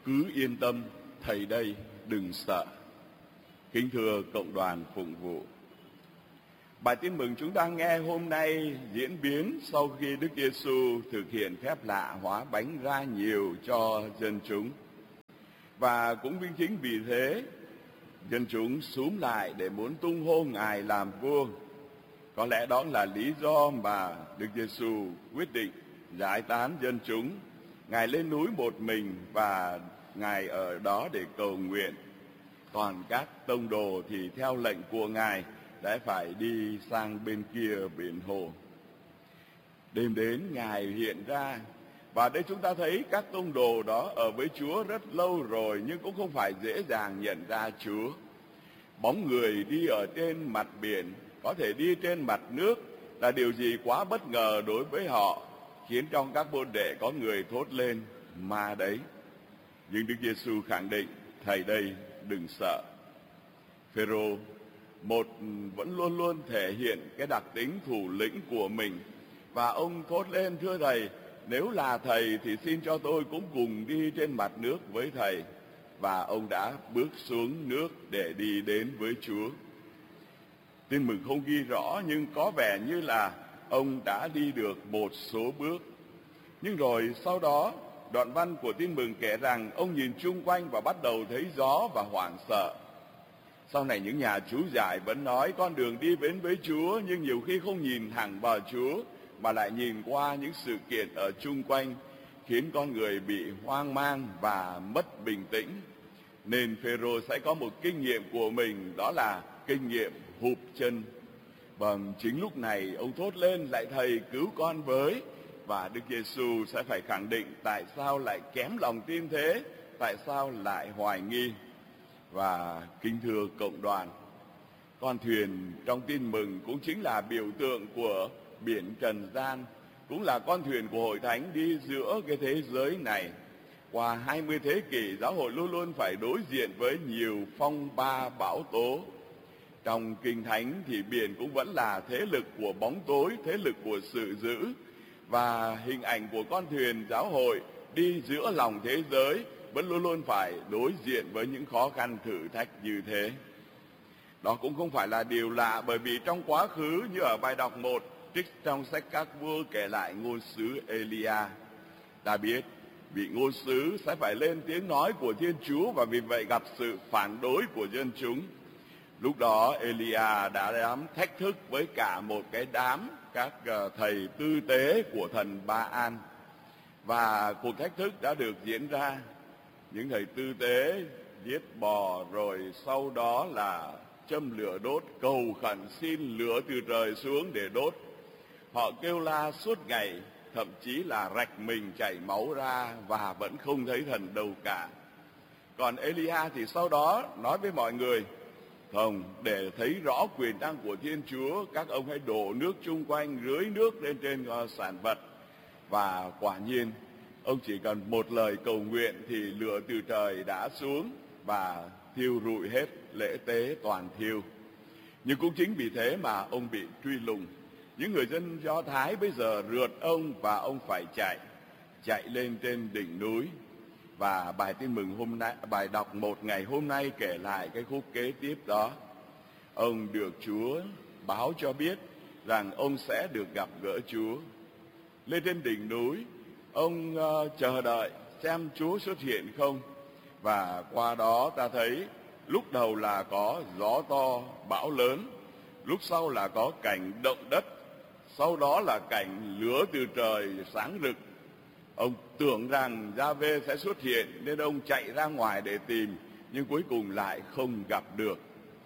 cứ yên tâm, Thầy đây, đừng sợ. Kính thưa cộng đoàn phụng vụ, bài tin mừng chúng ta nghe hôm nay diễn biến sau khi Đức Giêsu thực hiện phép lạ hóa bánh ra nhiều cho dân chúng. Và cũng chính vì thế, dân chúng xúm lại để muốn tung hô Ngài làm vua. Có lẽ đó là lý do mà Đức Giêsu quyết định giải tán dân chúng. Ngài lên núi một mình và Ngài ở đó để cầu nguyện. Còn các tông đồ thì theo lệnh của Ngài đã phải đi sang bên kia biển hồ. Đêm đến Ngài hiện ra, và đây chúng ta thấy các tông đồ đó ở với Chúa rất lâu rồi, nhưng cũng không phải dễ dàng nhận ra Chúa. Bóng người đi ở trên mặt biển, có thể đi trên mặt nước là điều gì quá bất ngờ đối với họ, khiến trong các môn đệ có người thốt lên: ma đấy. Nhưng Đức Giêsu khẳng định: Thầy đây, đừng sợ. Phêrô vẫn luôn luôn thể hiện cái đặc tính thủ lĩnh của mình, và ông thốt lên: thưa Thầy, nếu là Thầy thì xin cho tôi cũng cùng đi trên mặt nước với Thầy. Và ông đã bước xuống nước để đi đến với Chúa. Tin mừng không ghi rõ, nhưng có vẻ như là ông đã đi được một số bước. Nhưng rồi sau đó, đoạn văn của tin mừng kể rằng ông nhìn chung quanh và bắt đầu thấy gió và hoảng sợ. Sau này những nhà chú giải vẫn nói con đường đi đến với Chúa, nhưng nhiều khi không nhìn thẳng vào Chúa mà lại nhìn qua những sự kiện ở chung quanh, khiến con người bị hoang mang và mất bình tĩnh. Nên Phêrô sẽ có một kinh nghiệm của mình, đó là kinh nghiệm hụp chân. Bằng chính lúc này ông thốt lên: lạy Thầy, cứu con với. Và Đức Giêsu sẽ phải khẳng định tại sao lại kém lòng tin thế, tại sao lại hoài nghi. Và kính thưa cộng đoàn, con thuyền trong tin mừng cũng chính là biểu tượng của biển trần gian, cũng là con thuyền của Hội Thánh đi giữa cái thế giới này. Qua 20 thế kỷ, giáo hội luôn luôn phải đối diện với nhiều phong ba bão tố. Trong Kinh Thánh thì biển cũng vẫn là thế lực của bóng tối, thế lực của sự dữ. Và hình ảnh của con thuyền giáo hội đi giữa lòng thế giới vẫn luôn luôn phải đối diện với những khó khăn thử thách như thế. Đó cũng không phải là điều lạ, bởi vì trong quá khứ, như ở bài đọc 1 trích trong sách Các Vua kể lại ngôn sứ Elia, ta biết vị ngôn sứ sẽ phải lên tiếng nói của Thiên Chúa, và vì vậy gặp sự phản đối của dân chúng. Lúc đó Elia đã dám thách thức với cả một cái đám các thầy tư tế của thần Ba-an, và cuộc thách thức đã được diễn ra. Những thầy tư tế giết bò, rồi sau đó là châm lửa đốt, cầu khẩn xin lửa từ trời xuống để đốt. Họ kêu la suốt ngày, thậm chí là rạch mình chảy máu ra, và vẫn không thấy thần đâu cả. Còn Elia thì sau đó nói với mọi người: không, để thấy rõ quyền năng của Thiên Chúa, các ông hãy đổ nước chung quanh, rưới nước lên trên sản vật. Và quả nhiên, ông chỉ cần một lời cầu nguyện thì lửa từ trời đã xuống và thiêu rụi hết lễ tế toàn thiêu. Nhưng cũng chính vì thế mà ông bị truy lùng. Những người dân Do Thái bây giờ rượt ông, và ông phải chạy lên trên đỉnh núi. Và bài tin mừng hôm nay, bài đọc 1 ngày hôm nay kể lại cái khúc kế tiếp đó. Ông được Chúa báo cho biết rằng ông sẽ được gặp gỡ Chúa. Lên trên đỉnh núi, ông chờ đợi xem Chúa xuất hiện không. Và qua đó ta thấy lúc đầu là có gió to, bão lớn, lúc sau là có cảnh động đất, sau đó là cảnh lửa từ trời sáng rực. Ông tưởng rằng Gia-vê sẽ xuất hiện nên ông chạy ra ngoài để tìm, nhưng cuối cùng lại không gặp được.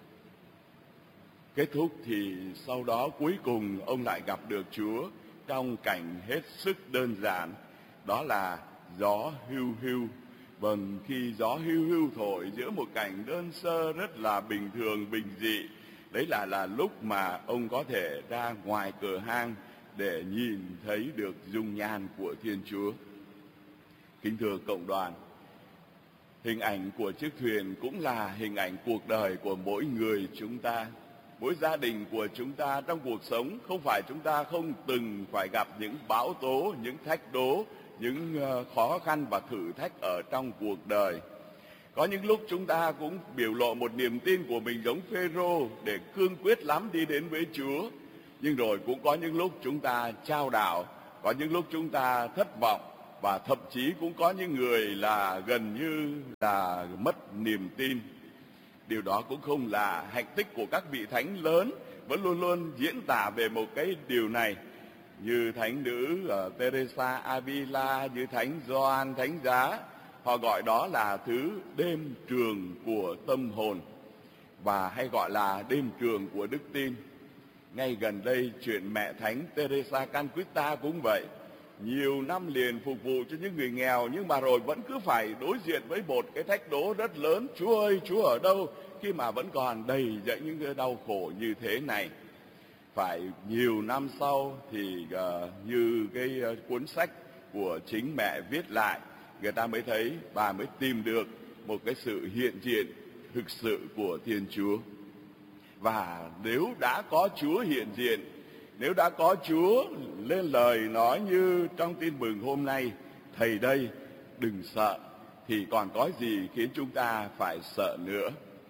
Kết thúc thì sau đó cuối cùng ông lại gặp được Chúa trong cảnh hết sức đơn giản, đó là gió hiu hiu. Vâng, khi gió hiu hiu thổi giữa một cảnh đơn sơ rất là bình thường, bình dị, đấy là lúc mà ông có thể ra ngoài cửa hang để nhìn thấy được dung nhan của Thiên Chúa. Kính thưa cộng đoàn, hình ảnh của chiếc thuyền cũng là hình ảnh cuộc đời của mỗi người chúng ta, mỗi gia đình của chúng ta trong cuộc sống. Không phải chúng ta không từng phải gặp những bão tố, những thách đố, những khó khăn và thử thách ở trong cuộc đời. Có những lúc chúng ta cũng biểu lộ một niềm tin của mình giống Phêrô để cương quyết lắm đi đến với Chúa. Nhưng rồi cũng có những lúc chúng ta chao đảo, có những lúc chúng ta thất vọng, và thậm chí cũng có những người là gần như là mất niềm tin. Điều đó cũng không là hạnh tích của các vị thánh lớn, vẫn luôn luôn diễn tả về một cái điều này. Như thánh nữ Teresa Avila, như thánh Gioan Thánh Giá, họ gọi đó là thứ đêm trường của tâm hồn, và hay gọi là đêm trường của đức tin. Ngay gần đây, chuyện mẹ thánh Teresa Calcutta cũng vậy. Nhiều năm liền phục vụ cho những người nghèo, nhưng mà rồi vẫn cứ phải đối diện với một cái thách đố rất lớn. Chúa ơi, Chúa ở đâu? Khi mà vẫn còn đầy dẫy những cái đau khổ như thế này. Phải nhiều năm sau thì như cái cuốn sách của chính mẹ viết lại, người ta mới thấy, bà mới tìm được một cái sự hiện diện thực sự của Thiên Chúa. Và nếu đã có Chúa hiện diện, nếu đã có Chúa lên lời nói như trong tin mừng hôm nay, thầy đây, đừng sợ, thì còn có gì khiến chúng ta phải sợ nữa.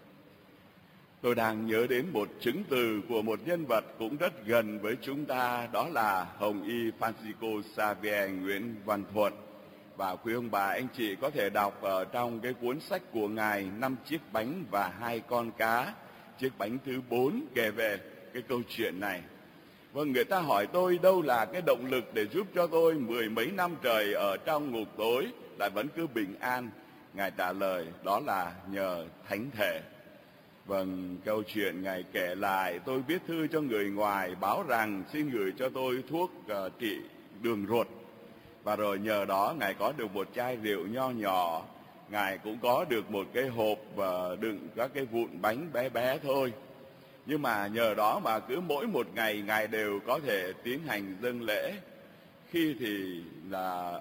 Tôi đang nhớ đến một chứng từ của một nhân vật cũng rất gần với chúng ta, đó là Hồng Y Francisco Xavier Nguyễn Văn Thuận. Và quý ông bà, anh chị có thể đọc ở trong cái cuốn sách của Ngài 5 chiếc bánh và 2 con cá, chiếc bánh thứ 4 kể về cái câu chuyện này. Vâng, người ta hỏi tôi đâu là cái động lực để giúp cho tôi 10 mấy năm trời ở trong ngục tối lại vẫn cứ bình an. Ngài trả lời đó là nhờ Thánh Thể. Vâng, câu chuyện Ngài kể lại, tôi viết thư cho người ngoài báo rằng xin gửi cho tôi thuốc trị đường ruột. Và rồi nhờ đó Ngài có được một chai rượu nho nhỏ, Ngài cũng có được một cái hộp đựng các cái vụn bánh bé bé thôi. Nhưng mà nhờ đó mà cứ mỗi một ngày Ngài đều có thể tiến hành dâng lễ. Khi thì là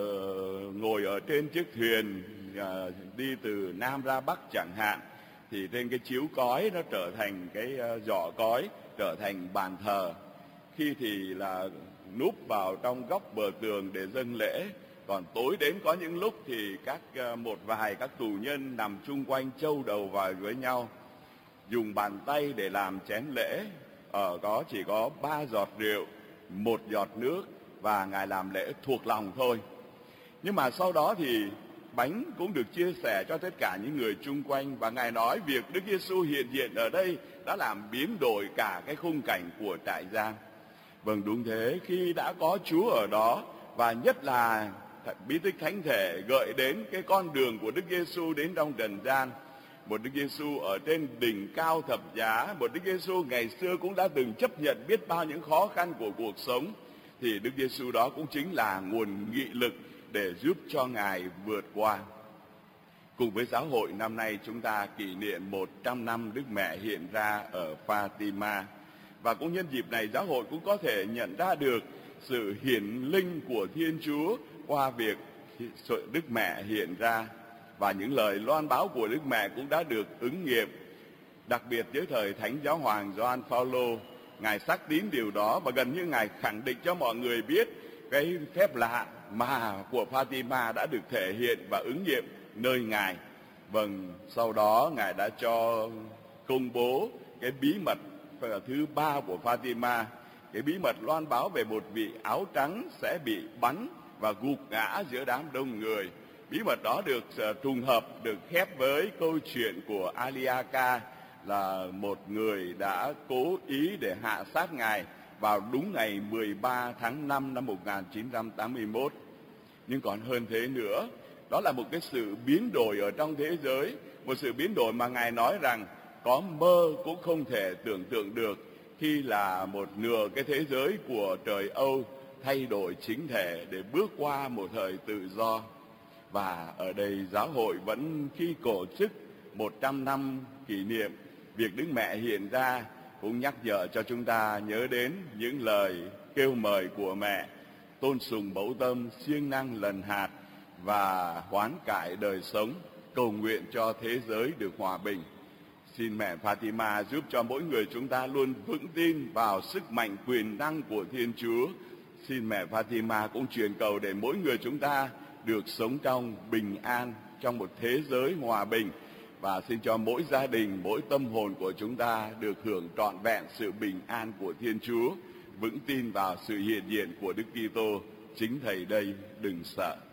ngồi ở trên chiếc thuyền đi từ Nam ra Bắc chẳng hạn, thì trên cái chiếu cói nó trở thành cái giỏ cói, trở thành bàn thờ. Khi thì là núp vào trong góc bờ tường để dâng lễ. Còn tối đến có những lúc thì một vài các tù nhân nằm chung quanh châu đầu vào với nhau, dùng bàn tay để làm chén lễ. Chỉ có 3 giọt rượu, 1 giọt nước, và Ngài làm lễ thuộc lòng thôi. Nhưng mà sau đó thì bánh cũng được chia sẻ cho tất cả những người chung quanh, và Ngài nói việc Đức Giêsu hiện diện ở đây đã làm biến đổi cả cái khung cảnh của trại giam. Vâng, đúng thế, khi đã có Chúa ở đó, và nhất là bí tích Thánh Thể gợi đến cái con đường của Đức Giêsu đến trong trần gian, một Đức Giêsu ở trên đỉnh cao thập giá, một Đức Giêsu ngày xưa cũng đã từng chấp nhận biết bao những khó khăn của cuộc sống, thì Đức Giêsu đó cũng chính là nguồn nghị lực để giúp cho Ngài vượt qua. Cùng với giáo hội, năm nay chúng ta kỷ niệm 100 năm Đức Mẹ hiện ra ở Fatima. Và cũng nhân dịp này, giáo hội cũng có thể nhận ra được sự hiển linh của Thiên Chúa qua việc Đức Mẹ hiện ra. Và những lời loan báo của Đức Mẹ cũng đã được ứng nghiệm. Đặc biệt dưới thời Thánh Giáo hoàng Gioan Phaolô, Ngài xác tín điều đó, và gần như Ngài khẳng định cho mọi người biết cái phép lạ mà của Fatima đã được thể hiện và ứng nghiệm nơi Ngài. Vâng, sau đó Ngài đã cho công bố cái bí mật thứ 3 của Fatima, cái bí mật loan báo về một vị áo trắng sẽ bị bắn và gục ngã giữa đám đông người. Bí mật đó được trùng hợp, được khép với câu chuyện của Aliaka, là một người đã cố ý để hạ sát Ngài vào đúng ngày 13 tháng 5 năm 1981. Nhưng còn hơn thế nữa, đó là một cái sự biến đổi ở trong thế giới, một sự biến đổi mà Ngài nói rằng có mơ cũng không thể tưởng tượng được, khi là một nửa cái thế giới của trời Âu thay đổi chính thể để bước qua một thời tự do. Và ở đây giáo hội vẫn khi tổ chức 100 năm kỷ niệm việc Đức Mẹ hiện ra cũng nhắc nhở cho chúng ta nhớ đến những lời kêu mời của mẹ: tôn sùng mẫu tâm, siêng năng lần hạt và hoán cải đời sống, cầu nguyện cho thế giới được hòa bình. Xin mẹ Fatima giúp cho mỗi người chúng ta luôn vững tin vào sức mạnh quyền năng của Thiên Chúa. xin mẹ Fatima cũng truyền cầu để mỗi người chúng ta được sống trong bình an, trong một thế giới hòa bình, và xin cho mỗi gia đình, mỗi tâm hồn của chúng ta được hưởng trọn vẹn sự bình an của Thiên Chúa, vững tin vào sự hiện diện của Đức Kitô. Chính Thầy đây, đừng sợ.